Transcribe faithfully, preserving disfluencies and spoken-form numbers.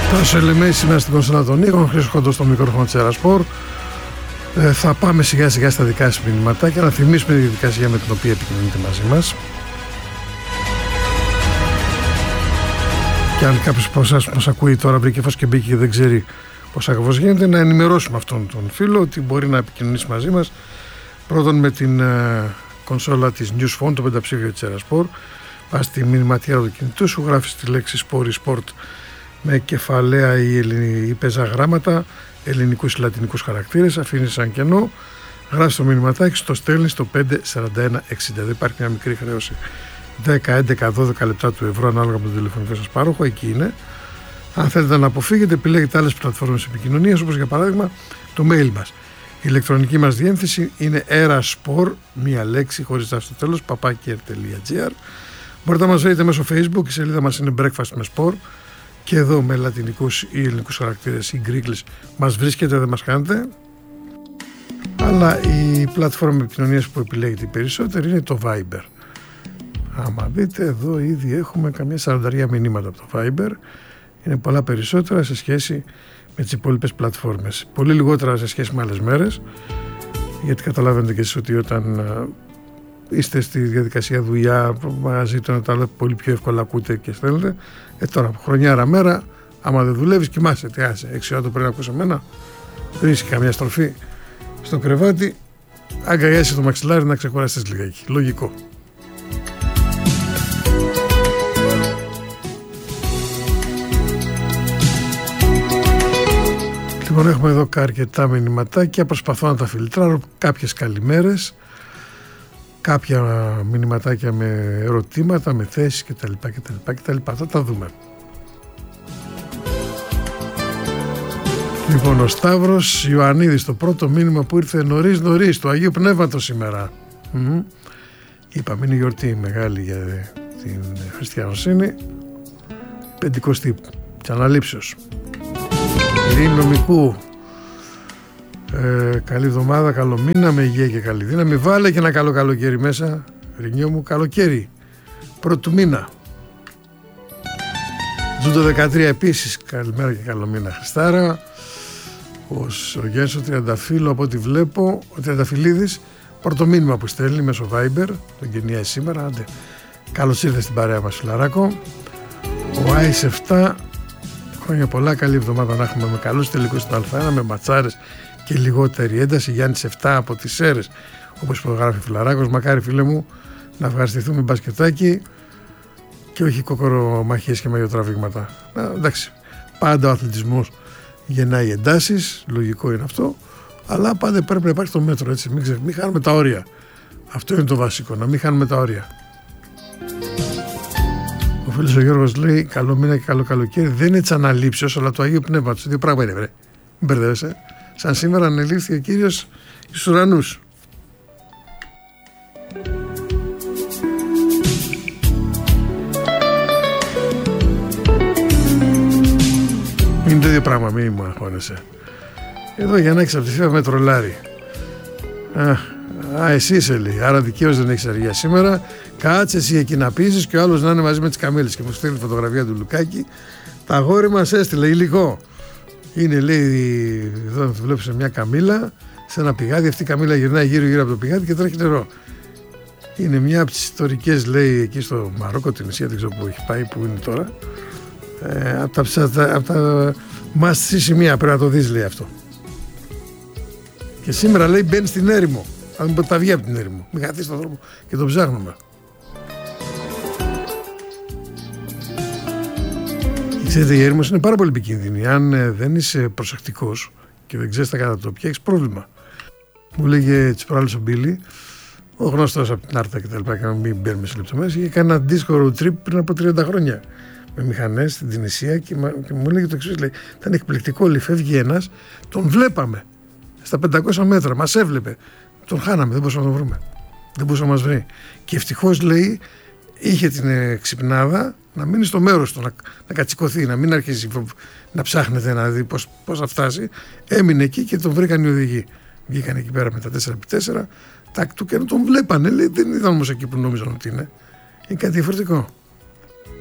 Τόσο ελεμέ σήμερα στην κονσόλα των ήχων, Χρήστος Κοντός στο μικρόφωνο της Ερασπορ. Ε, θα πάμε σιγά σιγά στα δικά σας μηνύματα και να θυμίσουμε τη διαδικασία με την οποία επικοινωνείτε μαζί μας. Και αν κάποιος από εσάς που μας ακούει τώρα βρήκε φως και μπήκε και δεν ξέρει πώς ακριβώς γίνεται, να ενημερώσουμε αυτόν τον φίλο ότι μπορεί να επικοινωνήσει μαζί μας. Πρώτον με την ε, κονσόλα της Newsphone, το πενταψήφιο της Ερασπορ. Πας στη μηνυματιέρα του κινητού σου, γράφεις τη λέξη Sport Sport με κεφαλαία ή, ελληνι... ή πεζά γράμματα, ελληνικούς ή λατινικούς χαρακτήρες, αφήνεις ένα κενό, γράφεις το μηνυματάκι, το στέλνεις στο πέντε σαράντα ένα εξήντα. Δεν υπάρχει μια μικρή χρέωση δέκα, έντεκα, δώδεκα λεπτά του ευρώ ανάλογα με τον τηλεφωνικό σας πάροχο, εκεί είναι. Αν θέλετε να αποφύγετε, επιλέγετε άλλες πλατφόρμες επικοινωνίας, όπως για παράδειγμα το mail μας. Η ηλεκτρονική μας διεύθυνση είναι eraspor, μία λέξη χωρίς τα στο τέλος, παπάκι τελεία τζι άρ. Μπορείτε να μας βρείτε μέσω Facebook, η σελίδα μας είναι Breakfast με Sport. Και εδώ με λατινικούς ή ελληνικούς χαρακτήρες ή γκρίκλες μας βρίσκεται, δεν μας κάνετε. Αλλά η πλατφόρμα επικοινωνίας που επιλέγετε οι περισσότεροι είναι το Viber. Άμα δείτε εδώ ήδη έχουμε καμιά σαρανταριά μηνύματα από το Viber. Είναι πολλά περισσότερα σε σχέση με τις υπόλοιπες πλατφόρμες. Πολύ λιγότερα σε σχέση με άλλες μέρες. Γιατί καταλαβαίνετε και εσείς ότι όταν είστε στη διαδικασία δουλειά, μαζί το ένα το άλλο, πολύ πιο εύκολα ακούτε και στέλνετε. Ε, τώρα, χρονιάρα μέρα, άμα δεν δουλεύεις, κοιμάσαι. Τι άσε, έξι ώρα το πρωί να ακούσει εμένα, δεν είσαι καμιά στροφή στο κρεβάτι, αγκαλιάσαι το μαξιλάρι να ξεκουραστείς λιγάκι. Λογικό. Λοιπόν, έχουμε εδώ αρκετά μηνυματάκια, προσπαθώ να τα φιλτράρω, κάποιες καλημέρες, κάποια μηνυματάκια με ερωτήματα, με θέσεις κτλ. κτλ, κτλ. Θα τα δούμε. Λοιπόν, ο Σταύρος Ιωαννίδης, το πρώτο μήνυμα που ήρθε νωρίς νωρίς του Αγίου Πνεύματος σήμερα. Mm-hmm. Είπαμε, είναι γιορτή μεγάλη για την χριστιανοσύνη. Πεντηκοστή της Αναλήψεως. Ειρήνη νομικού. Ε, καλή εβδομάδα, καλό μήνα, με υγεία και καλή δύναμη. Βάλε και ένα καλό καλοκαίρι μέσα, Ρινιό μου, καλοκαίρι, πρώτου μήνα. Ζούντο δεκατρία επίσης, καλημέρα και καλό μήνα, Χριστάρα. Ο Γιάννης ο Τριανταφύλλου, από ό,τι βλέπω, ο Τριανταφυλλίδης, πρώτο μήνυμα που στέλνει μέσω Viber, τον γενιάζει σήμερα, άντε. Καλώς ήρθε στην παρέα μας, Φιλαράκο. Ο Άις επτά, χρόνια πολλά, καλή εβδομάδα να έχουμε, με καλούς τελικούς στην Α ένα, με ματσάρες και λιγότερη ένταση. Γιάννης επτά από τις Σέρρες, όπως προγράφει Φιλαράκος. Μακάρι, φίλε μου, να ευχαριστηθούμε μπασκετάκι και όχι κοκορομαχίες και μαγειοτραβήγματα. Εντάξει, πάντα ο αθλητισμός γεννάει εντάσεις, λογικό είναι αυτό, αλλά πάντα πρέπει να υπάρχει το μέτρο, έτσι, μην, ξε... μην χάνουμε τα όρια. Αυτό είναι το βασικό, να μην χάνουμε τα όρια. Ο φίλος ο Γιώργος λέει, καλό μήνα και καλό καλοκαίρι, δεν είναι της Αναλήψεως, αλλά του Αγίου Πνεύματος. Δύο πράγματα είναι, βρε. Μην μπερδεύεσαι. Σαν σήμερα ανελήφθη ο Κύριος στους ουρανούς. Είναι το ίδιο πράγμα, μην μου αγχώνεσαι. Εδώ για να έχεις από τη φύβα με τρολάρι. Α, α, εσύ είσαι, λέει. Άρα δικαίως δεν έχεις αργία σήμερα. Κάτσε εσύ εκεί να πείσεις και ο άλλος να είναι μαζί με τις καμήλες. Και μου στέλνει φωτογραφία του Λουκάκη. Τα αγόρι μας έστειλε υλικό. Είναι, λέει, εδώ να το βλέπω σε μια καμήλα, σε ένα πηγάδι. Αυτή η καμήλα γυρνάει γύρω-γύρω από το πηγάδι και τρέχει νερό. Είναι μια από τις ιστορικές, λέει, εκεί στο Μαρόκο, την νησία, δεν ξέρω που έχει πάει, που είναι τώρα. Ε, από τα, από τα μάστη σημεία πρέπει να το δεις, λέει αυτό. Και σήμερα, λέει, μπαίνει στην έρημο. Αν μην τα βγει από την έρημο. Μην χαθεί στον δρόμο και τον ψάχνουμε. Ξέρετε, η έρημος είναι πάρα πολύ επικίνδυνη. Αν ε, δεν είσαι προσεκτικός και δεν ξέρεις τα κατατόπια, έχεις πρόβλημα. Μου λέγε τις προάλλες ο Μπίλι, ο γνωστός από την Άρτα και τα λοιπά, και να μην μπαίνουμε σε λεπτομέρειες, είχε κάνει ένα disco road trip πριν από τριάντα χρόνια με μηχανές στην Τινησία και, και μου λέγε το εξής, λέει, ήταν εκπληκτικό, λέει, φεύγει ένας, τον βλέπαμε στα πεντακόσια μέτρα, μας έβλεπε, τον χάναμε, δεν μπορούσαμε να τον βρούμε, δεν μπορούσε να μας βρει. Και ευτυχώς, λέει, είχε την ε, ξυπνάδα να μείνει στο μέρος του, να, να κατσικωθεί, να μην αρχίσει να ψάχνεται να δει πώς, πώς θα φτάσει. Έμεινε εκεί και τον βρήκαν οι οδηγοί. Βγήκαν εκεί πέρα με τα τέσσερα επί τέσσερα, τάκ του και να τον βλέπανε. Λέει, δεν ήταν όμως εκεί που νόμιζαν ότι είναι. Είναι κάτι διαφορετικό.